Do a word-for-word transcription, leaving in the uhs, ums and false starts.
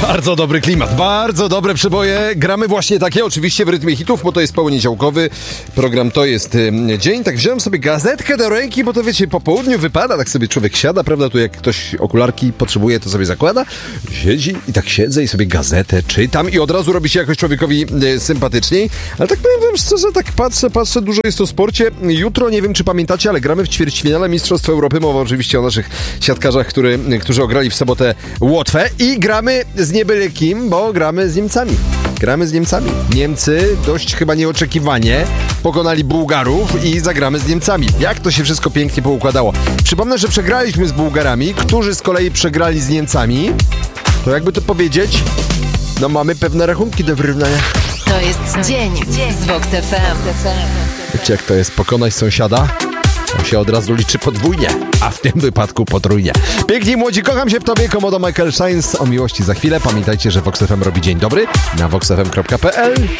Bardzo dobry klimat, bardzo dobre przeboje. Gramy właśnie takie, oczywiście w rytmie hitów, bo to jest poniedziałkowy program, to jest y, dzień. Tak wziąłem sobie gazetkę do ręki, bo to wiecie, po południu wypada, tak sobie człowiek siada, prawda? Tu jak ktoś okularki potrzebuje, to sobie zakłada, siedzi i tak siedzę i sobie gazetę czytam i od razu robi się jakoś człowiekowi y, sympatyczniej. Ale tak powiem wam szczerze, tak patrzę, patrzę, dużo jest o sporcie. Jutro, nie wiem czy pamiętacie, ale gramy w ćwierćfinale Mistrzostw Europy. Mowa oczywiście o naszych siatkarzach, który, którzy ograli w sobotę Łotwę i gramy z nie byle kim, bo gramy z Niemcami. Gramy z Niemcami. Niemcy dość chyba nieoczekiwanie pokonali Bułgarów i zagramy z Niemcami. Jak to się wszystko pięknie poukładało. Przypomnę, że przegraliśmy z Bułgarami, którzy z kolei przegrali z Niemcami. To jakby to powiedzieć, no mamy pewne rachunki do wyrównania. To jest dzień z Vox F M. Wiecie jak to jest pokonać sąsiada? On się od razu liczy podwójnie, a w tym wypadku potrójnie. Pięknie młodzi, kocham się w tobie, Komodo Michael Shines. O miłości za chwilę. Pamiętajcie, że Vox F M robi dzień dobry na vox f m kropka p l.